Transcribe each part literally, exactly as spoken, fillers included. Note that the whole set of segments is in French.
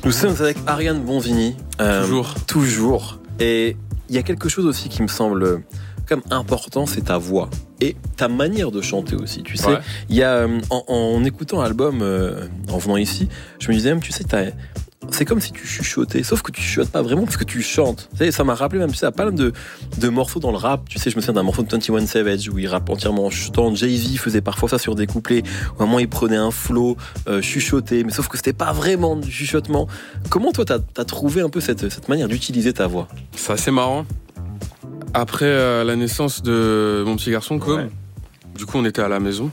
Nous sommes avec Ariane Bonvigny. Euh, toujours. Toujours. Et il y a quelque chose aussi qui me semble comme important, c'est ta voix. Et ta manière de chanter aussi, tu sais. Ouais. Il y a, en, en écoutant l'album, euh, en venant ici, je me disais même, tu sais, t'as... c'est comme si tu chuchotais, sauf que tu chuchotes pas vraiment parce que tu chantes. Tu sais, ça m'a rappelé même, tu sais, à pas mal de, de morceaux dans le rap. Tu sais, je me souviens d'un morceau de vingt et un Savage où il rappe entièrement en chuchotant. Jay-Z faisait parfois ça sur des couplets où à un moment il prenait un flow euh, chuchoté, mais sauf que c'était pas vraiment du chuchotement. Comment toi t'as, t'as trouvé un peu cette, cette manière d'utiliser ta voix? C'est assez marrant. Après euh, la naissance de mon petit garçon, Cobb, ouais. Du coup on était à la maison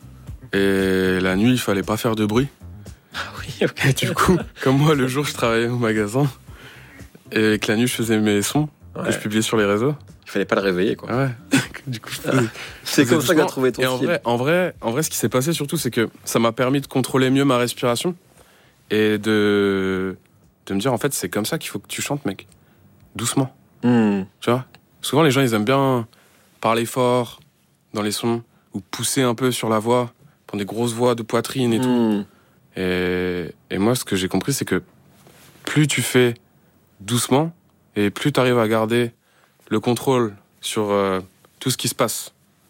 et la nuit il fallait pas faire de bruit. Ah oui, ok. Et du coup, comme moi le jour je travaillais au magasin et que la nuit je faisais mes sons ouais. que je publiais sur les réseaux. Il fallait pas le réveiller quoi. Ouais. Du coup, je ah, c'est comme ça que t'as trouvé ton et en style. vrai, en vrai, en vrai, ce qui s'est passé surtout, c'est que ça m'a permis de contrôler mieux ma respiration et de de me dire en fait c'est comme ça qu'il faut que tu chantes mec, doucement. Mm. Tu vois. Souvent les gens ils aiment bien parler fort dans les sons ou pousser un peu sur la voix, prendre des grosses voix de poitrine et tout. Mm. Et, et moi, ce que j'ai compris, c'est que plus tu fais doucement et plus tu arrives à garder le contrôle sur euh, tout ce qui se passe.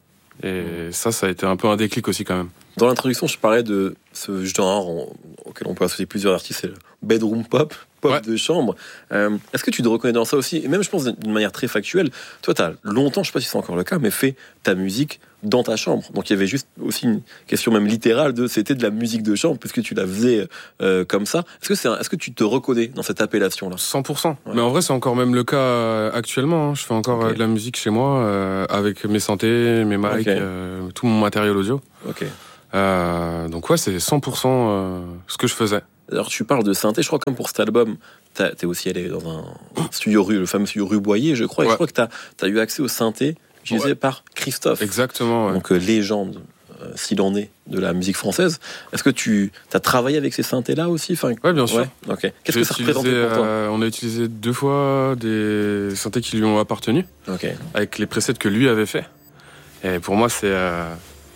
Et ça, ça a été un peu un déclic aussi quand même. Dans l'introduction, je parlais de ce genre en, auquel on peut associer plusieurs artistes, c'est le bedroom pop, pop ouais. de chambre. Euh, est-ce que tu te reconnais dans ça aussi? Et même, je pense, d'une manière très factuelle, toi, tu as longtemps, je sais pas si c'est encore le cas, mais fait ta musique dans ta chambre. Donc, il y avait juste aussi une question même littérale de c'était de la musique de chambre, puisque tu la faisais euh, comme ça. Est-ce que, c'est un, est-ce que tu te reconnais dans cette appellation-là? cent pour cent. Ouais. Mais en vrai, c'est encore même le cas euh, actuellement. Hein. Je fais encore okay. euh, de la musique chez moi, euh, avec mes synthés, mes mics, okay. euh, tout mon matériel audio. Ok. Euh, donc ouais, c'est cent pour cent euh, ce que je faisais. Alors tu parles de synthé, je crois comme pour cet album, t'as, t'es aussi allé dans un studio rue, le fameux studio rue Boyer, je crois, et ouais. je crois que t'as, t'as eu accès au synthé utilisé ouais. par Christophe. Exactement, ouais. Donc euh, légende, euh, s'il en est, de la musique française. Est-ce que tu as travaillé avec ces synthés-là aussi? Enfin, ouais, bien sûr. Ouais, okay. Qu'est-ce J'ai que ça représentait pour toi? euh, On a utilisé deux fois des synthés qui lui ont appartenu, okay. avec les presets que lui avait fait. Et pour moi, c'est... Euh...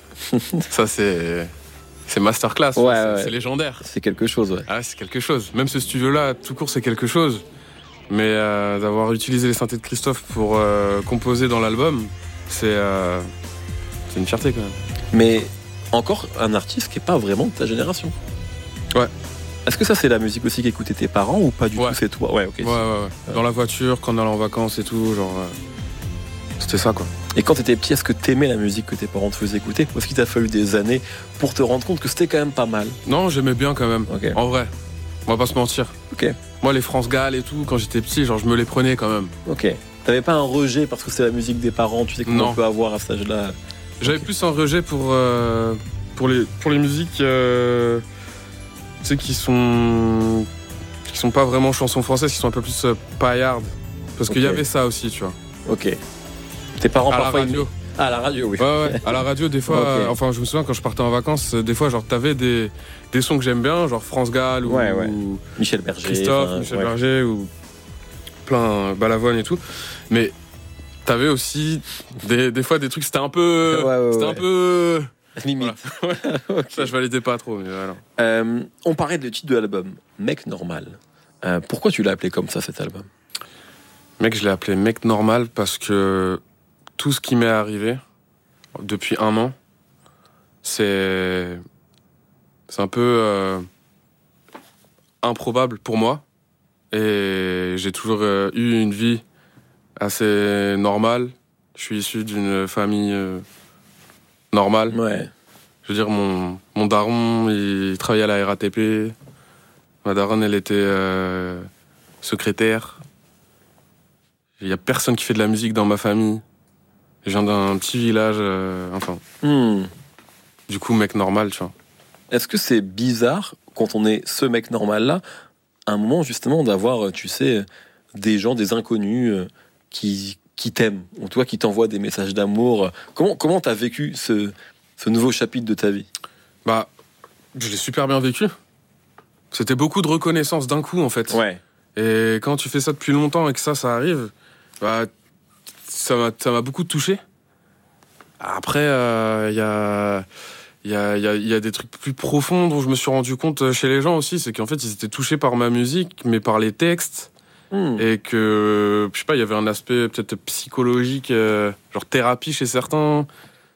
ça, c'est... C'est masterclass, ouais, c'est, ouais. c'est légendaire. C'est quelque chose, ouais. Ah, c'est quelque chose. Même ce studio-là, tout court, c'est quelque chose. Mais euh, d'avoir utilisé les synthés de Christophe pour euh, composer dans l'album, c'est, euh, c'est une fierté quand même. Mais encore un artiste qui n'est pas vraiment de ta génération. Ouais. Est-ce que ça, c'est la musique aussi qu'écoutaient tes parents ou pas du ouais. tout, c'est toi? Ouais, ok. Ouais, ouais, ouais. Dans la voiture, quand on allait en vacances et tout, genre... Euh, c'était ça, quoi. Et quand t'étais petit, est-ce que t'aimais la musique que tes parents te faisaient écouter? Ou est-ce qu'il t'a fallu des années pour te rendre compte que c'était quand même pas mal? Non, j'aimais bien quand même. Okay. En vrai. On va pas se mentir. Ok. Moi, les France Gall et tout, quand j'étais petit, genre, je me les prenais quand même. Ok. T'avais pas un rejet parce que c'est la musique des parents, tu sais comment non. on peut avoir à cet âge-là? J'avais okay. plus un rejet pour, euh, pour, les, pour les musiques euh, tu sais, qui sont, qui sont pas vraiment chansons françaises, qui sont un peu plus euh, paillardes. Parce okay. qu'il y avait ça aussi, tu vois. Ok. Tes parents à parfois la radio. Ah, à la radio, oui. Ouais, ouais. À la radio, des fois, okay. euh, enfin, je me souviens quand je partais en vacances, des fois, genre, t'avais des, des sons que j'aime bien, genre France Gall ou, ouais, ouais. ou Michel Berger, Christophe, enfin, Michel ouais. Berger ou plein Balavoine et tout. Mais t'avais aussi des, des fois des trucs, c'était un peu, ouais, ouais, c'était ouais. un peu limite. Voilà. Okay. Ça, je validais pas trop. Mais voilà. euh, on parlait de titre de l'album, Mec Normal. Euh, pourquoi tu l'as appelé comme ça, cet album? Mec, je l'ai appelé Mec Normal parce que tout ce qui m'est arrivé depuis un an, c'est, c'est un peu euh, improbable pour moi. Et j'ai toujours euh, eu une vie assez normale. Je suis issu d'une famille euh, normale. Ouais. Je veux dire, mon, mon daron, il travaillait à la R A T P. Ma daronne, elle était euh, secrétaire. Il n'y a personne qui fait de la musique dans ma famille. Je viens d'un petit village, euh, enfin. Hmm. Du coup, mec normal, tu vois. Est-ce que c'est bizarre, quand on est ce mec normal-là, à un moment, justement, d'avoir, tu sais, des gens, des inconnus euh, qui, qui t'aiment, ou toi, qui t'envoient des messages d'amour? Comment, comment t'as vécu ce, ce nouveau chapitre de ta vie? Bah, je l'ai super bien vécu. C'était beaucoup de reconnaissance d'un coup, en fait. Ouais. Et quand tu fais ça depuis longtemps et que ça, ça arrive, bah, ça m'a, ça m'a beaucoup touché. Après, il euh, y a, il y a, y, a, y a des trucs plus profonds dont je me suis rendu compte chez les gens aussi, c'est qu'en fait ils étaient touchés par ma musique, mais par les textes, mmh. et que je sais pas, il y avait un aspect peut-être psychologique, euh, genre thérapie chez certains.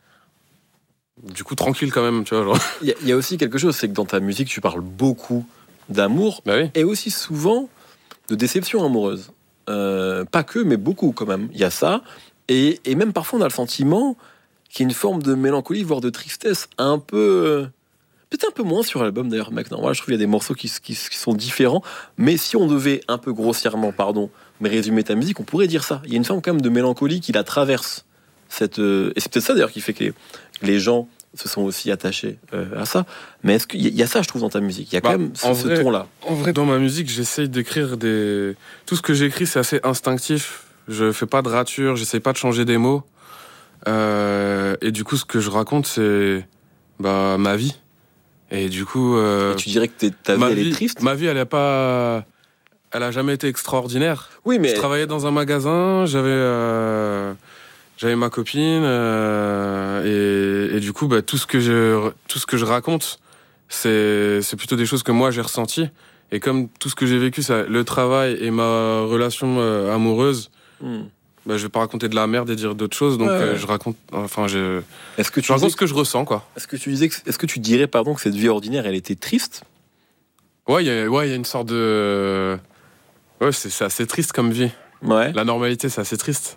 Du coup tranquille quand même, tu vois. Genre. Il y, y a aussi quelque chose, c'est que dans ta musique tu parles beaucoup d'amour, bah oui. et aussi souvent de déception amoureuse. Euh, pas que, mais beaucoup quand même. Il y a ça, et, et même parfois on a le sentiment qu'il y a une forme de mélancolie, voire de tristesse, un peu... Peut-être un peu moins sur l'album d'ailleurs, mec. Non, voilà, je trouve qu'il y a des morceaux qui, qui, qui sont différents, mais si on devait un peu grossièrement, pardon, mais résumer ta musique, on pourrait dire ça. Il y a une forme quand même de mélancolie qui la traverse. Cette, euh, et c'est peut-être ça d'ailleurs qui fait que les, les gens se sont aussi attachés euh, à ça. Mais est-ce qu'il y, y a ça, je trouve, dans ta musique? Il y a quand bah, même ce, vrai, ce ton-là. En vrai, dans ma musique, j'essaye d'écrire des... Tout ce que j'écris, c'est assez instinctif. Je fais pas de rature, j'essaye pas de changer des mots. Euh, et du coup, ce que je raconte, c'est bah, ma vie. Et du coup... Euh, et tu dirais que ta vie, elle vie, est triste? Ma vie, elle a pas... Elle a jamais été extraordinaire. Oui, mais... Je travaillais dans un magasin, j'avais... Euh, j'avais ma copine, euh, et, et du coup, bah, tout ce que je, tout ce que je raconte, c'est, c'est plutôt des choses que moi j'ai ressenties. Et comme tout ce que j'ai vécu, ça, le travail et ma relation euh, amoureuse, mm. bah, je vais pas raconter de la merde et dire d'autres choses. Donc ouais, ouais. Euh, je raconte, enfin, je, est-ce que tu je raconte que, ce que je ressens, quoi. Est-ce que tu disais, que, est-ce que tu dirais, pardon, que cette vie ordinaire, elle était triste? Ouais, il y a, ouais, il y a une sorte de, ouais, c'est, c'est assez triste comme vie. Ouais. La normalité, c'est assez triste.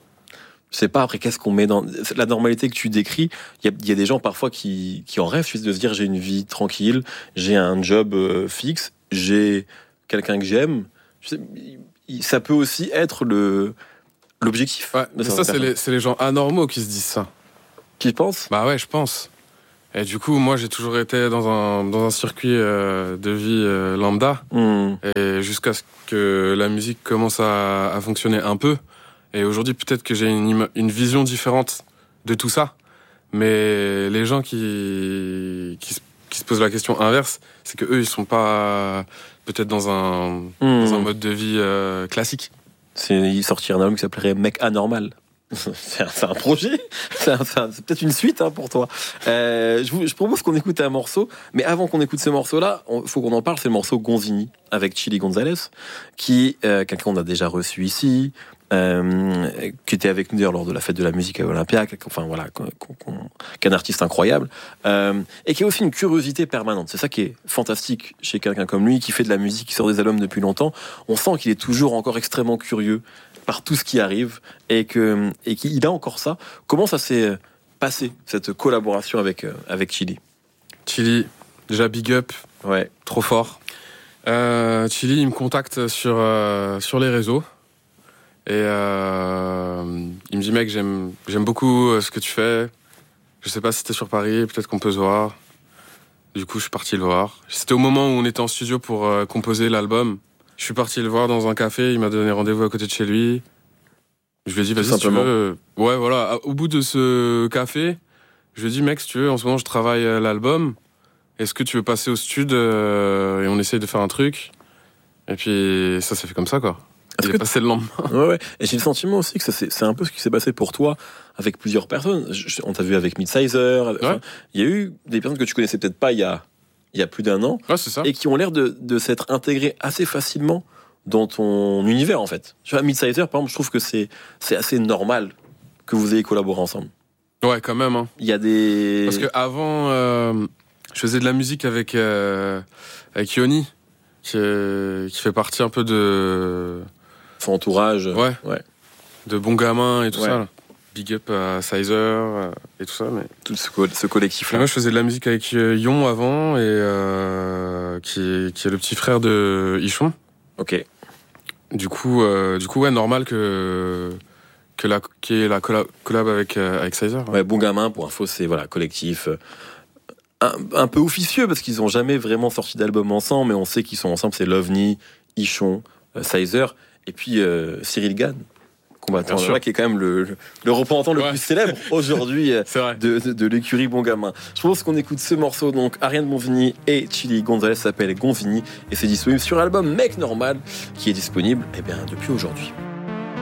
Je sais pas, après, qu'est-ce qu'on met dans la normalité que tu décris? Il y a, y a des gens parfois qui, qui en rêvent, de se dire j'ai une vie tranquille, j'ai un job euh, fixe, j'ai quelqu'un que j'aime. Je sais, ça peut aussi être le, l'objectif. Ouais, mais ça, c'est les, c'est les gens anormaux qui se disent ça. Qui pensent? Bah ouais, je pense. Et du coup, moi, j'ai toujours été dans un, dans un circuit euh, de vie euh, lambda. Mmh. Et jusqu'à ce que la musique commence à, à fonctionner un peu. Et aujourd'hui, peut-être que j'ai une, une vision différente de tout ça. Mais les gens qui, qui, qui se posent la question inverse, c'est que eux, ils sont pas peut-être dans un, mmh. dans un mode de vie euh, classique. C'est, il sortirait un album qui s'appellerait Mec Anormal. C'est un, c'est un projet, c'est, un, c'est, un, c'est peut-être une suite hein, pour toi. Euh, je, vous, je propose qu'on écoute un morceau, mais avant qu'on écoute ce morceau-là, il faut qu'on en parle. C'est le morceau Gonzini avec Chilly Gonzalez, qui euh, quelqu'un qu'on a déjà reçu ici, euh, qui était avec nous d'ailleurs lors de la fête de la musique à Olympia, enfin voilà, qu'on, qu'on, qu'un artiste incroyable, euh, et qui a aussi une curiosité permanente. C'est ça qui est fantastique chez quelqu'un comme lui, qui fait de la musique, qui sort des albums depuis longtemps. On sent qu'il est toujours encore extrêmement curieux par tout ce qui arrive et que et qu'il a encore ça. Comment ça s'est passé cette collaboration avec avec Chilly? Chilly, déjà big up, ouais, trop fort. Euh, Chilly, il me contacte sur euh, sur les réseaux et euh, il me dit mec, j'aime j'aime beaucoup ce que tu fais. Je sais pas si t'es sur Paris, peut-être qu'on peut se voir. Du coup, je suis parti le voir. C'était au moment où on était en studio pour euh, composer l'album. Je suis parti le voir dans un café, il m'a donné rendez-vous à côté de chez lui. Je lui ai dit, vas-y, si tu veux. Ouais, voilà. Au bout de ce café, je lui ai dit, mec, si tu veux, en ce moment, je travaille l'album. Est-ce que tu veux passer au stud euh, et on essaye de faire un truc? Et puis, ça s'est fait comme ça, quoi. Est-ce il que est passé le lendemain. Ouais, ouais. Et j'ai le sentiment aussi que ça, c'est, c'est un peu ce qui s'est passé pour toi avec plusieurs personnes. Je, on t'a vu avec Midsizer. Avec, ouais. Enfin, il y a eu des personnes que tu connaissais peut-être pas il y a, il y a plus d'un an. Ouais, c'est ça. Et qui ont l'air de, de s'être intégrées assez facilement dans ton univers, en fait. Tu vois, Midsizer, par exemple, je trouve que c'est, c'est assez normal que vous ayez collaboré ensemble. Ouais, quand même. Hein. Il y a des... Parce que avant, euh, je faisais de la musique avec, euh, avec Yoni, qui, est, qui fait partie un peu de... Son entourage. Ouais. Ouais. De Bon Gamin et tout ouais. ça. Là. Big up à Sizer et tout ça. Mais... Tout ce, co- ce collectif-là. Et moi, je faisais de la musique avec Yon avant, et euh, qui, est, qui est le petit frère de Ichon. Ok. Du coup, euh, du coup, ouais, normal que que la qu'il y ait la collab, collab avec euh, avec Sizer. Ouais. Ouais, Bon Gamin, pour info, c'est voilà collectif euh, un, un peu officieux parce qu'ils ont jamais vraiment sorti d'album ensemble, mais on sait qu'ils sont ensemble. C'est Lovni, Ichon, euh, Sizer, et puis euh, Cyril Gann, combattant là, qui est quand même le, le, le représentant le ouais. plus célèbre aujourd'hui euh, de, de, de l'écurie Bon Gamin. Je pense qu'on écoute ce morceau, donc Ariane Bonvini et Chilly Gonzalez, s'appelle Gonvini, et c'est disponible sur l'album Mec Normal, qui est disponible eh bien, depuis aujourd'hui.